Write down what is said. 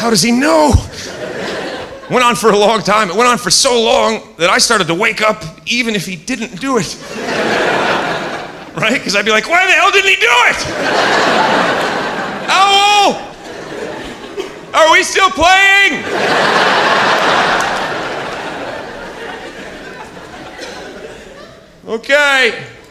How does he know? Went on for a long time. It went on for so long that I started to wake up even if he didn't do it. Right? Because I'd be like, why the hell didn't he do it? Owl! Are we still playing? Okay.